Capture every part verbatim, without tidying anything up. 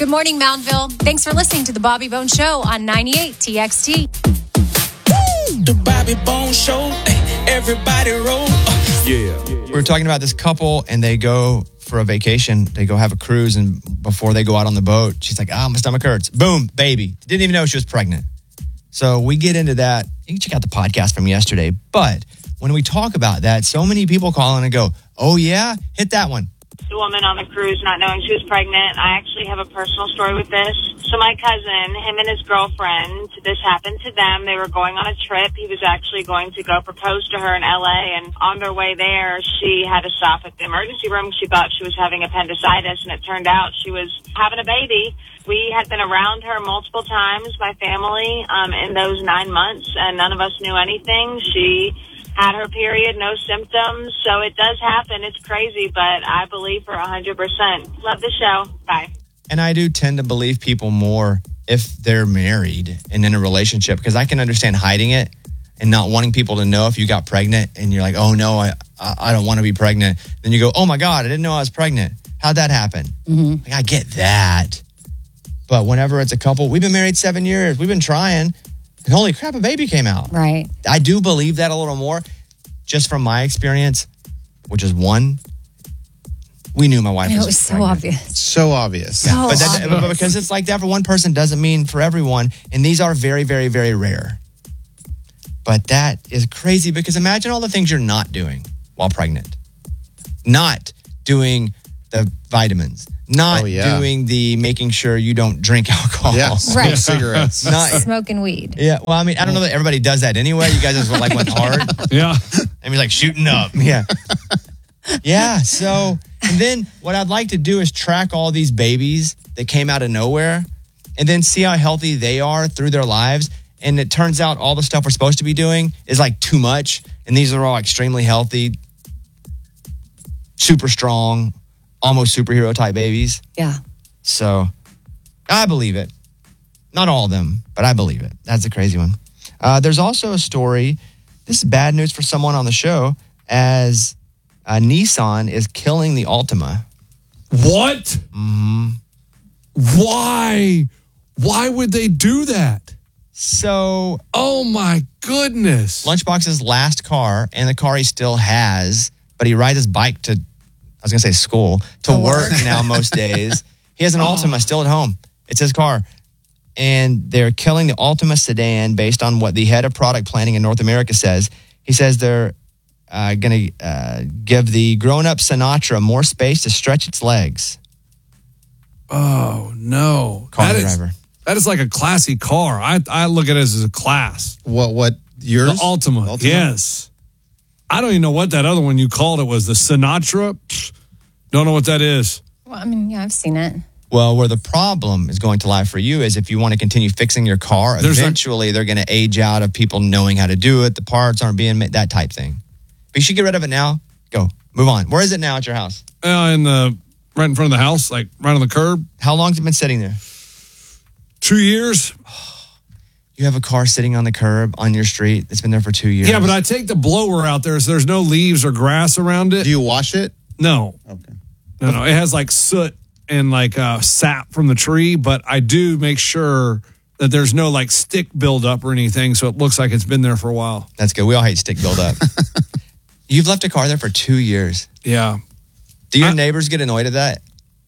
Good morning, Mountville. Thanks for listening to the Bobby Bones Show on ninety-eight T X T. The Bobby Bones Show. Everybody roll. Yeah. We were talking about this couple, and they go for a vacation. They go have a cruise, and before they go out on the boat, she's like, oh, my stomach hurts. Boom, baby. Didn't even know she was pregnant. So we get into that. You can check out the podcast from yesterday. But when we talk about that, so many people call in and go, oh, yeah? Hit that one. The woman on the cruise not knowing she was pregnant. I actually have a personal story with this. So my cousin, him and his girlfriend, this happened to them. They were going on a trip. He was actually going to go propose to her in L A, and on their way there, she had to stop at the emergency room. She thought she was having appendicitis, and it turned out she was having a baby. We had been around her multiple times, my family, um, in those nine months, and none of us knew anything. She had her period, no symptoms, so it does happen. It's crazy, but I believe her one hundred percent. Love the show. Bye. And I do tend to believe people more if they're married and in a relationship, because I can understand hiding it and not wanting people to know if you got pregnant and you're like, oh, no, I I don't want to be pregnant. Then you go, oh, my God, I didn't know I was pregnant. How'd that happen? Mm-hmm. Like, I get that. But whenever it's a couple, we've been married seven years. We've been trying. And holy crap, a baby came out. Right. I do believe that a little more, just from my experience, which is one. We knew my wife It was was so pregnant. obvious. So obvious. So But, that, obvious. but because it's like that for one person doesn't mean for everyone. And these are very, very, very rare. But that is crazy because imagine all the things you're not doing while pregnant. Not doing the vitamins. Not Oh, yeah. doing the making sure you don't drink alcohol. Yeah. Right. Cigarettes. Not, Smoking weed. yeah. Well, I mean, I don't know that everybody does that anyway. You guys just like went hard. Yeah. I mean, like shooting up. Yeah. Yeah. So, and then what I'd like to do is track all these babies that came out of nowhere and then see how healthy they are through their lives. And it turns out all the stuff we're supposed to be doing is like too much. And these are all extremely healthy, super strong, almost superhero type babies. Yeah. So I believe it. Not all of them, but I believe it. That's a crazy one. Uh, there's also a story. This is bad news for someone on the show, as uh, Nissan is killing the Altima. What? Mm-hmm. Why? Why would they do that? So Oh, my goodness. Lunchbox's last car, and the car he still has, but he rides his bike to, I was going to say school, to, To work. work. now most days. He has an Altima still at home. It's his car. And they're killing the Altima sedan based on what the head of product planning in North America says. He says they're uh, going to uh, give the grown-up Sinatra more space to stretch its legs. Oh, no. Car That is, driver. that is like a classy car. I, I look at it as a class. What, what, The yours? Altima. Altima? Yes. I don't even know what that other one you called it was. The Sinatra? Pfft, don't know what that is. Well, I mean, yeah, I've seen it. Well, where the problem is going to lie for you is if you want to continue fixing your car, There's a- eventually they're going to age out of people knowing how to do it. The parts aren't being made, that type thing. But you should get rid of it now. Go. Move on. Where is it now at your house? Uh, in the right in front of the house, like right on the curb. How long has it been sitting there? Two years. You have a car sitting on the curb on your street that's been there for two years. Yeah, but I take the blower out there so there's no leaves or grass around it. Do you wash it? No. Okay. No, no. It has like soot and like uh, sap from the tree, but I do make sure that there's no like stick buildup or anything, so it looks like it's been there for a while. That's good. We all hate stick buildup. You've left a car there for two years. Yeah. Do your I- neighbors get annoyed at that?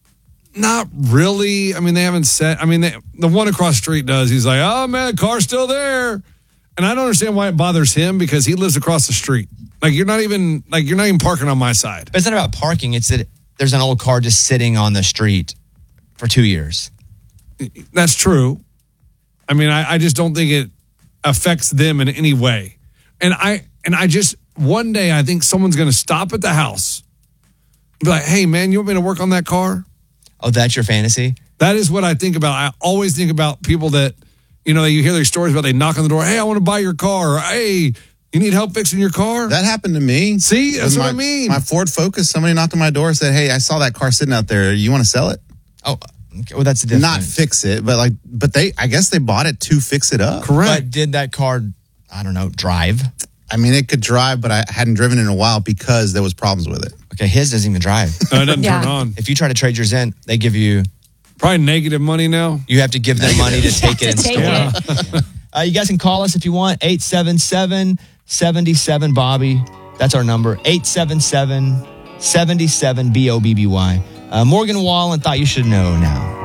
Not really. I mean, they haven't said, I mean, they, the one across the street does. He's like, oh man, the car's still there. And I don't understand why it bothers him because he lives across the street. Like you're not even, like you're not even parking on my side. But it's not about parking. It's that there's an old car just sitting on the street for two years. That's true. I mean, I, I just don't think it affects them in any way. And I and I just one day I think someone's going to stop at the house, be like, "Hey, man, you want me to work on that car?" Oh, that's your fantasy? That is what I think about. I always think about people that, you know, you hear their stories about they knock on the door. Hey, I want to buy your car. Or, hey, you need help fixing your car? That happened to me. See, that's With what my, I mean. My Ford Focus, somebody knocked on my door and said, hey, I saw that car sitting out there. You want to sell it? Oh, okay. Well, that's different. Not fix it, but like, but they, I guess they bought it to fix it up. Correct. But did that car, I don't know, drive? I mean, it could drive, but I hadn't driven in a while because there was problems with it. Okay, his doesn't even drive. No, it doesn't Yeah. turn on. If you try to trade yours in, they give you Probably negative money now. You have to give them money to take it and To take store it. Uh, you guys can call us if you want. eight seven seven, seven seven, Bobby. That's our number. eight seven seven, seven seven, B O B B Y. Uh, Morgan Wallen thought you should know now.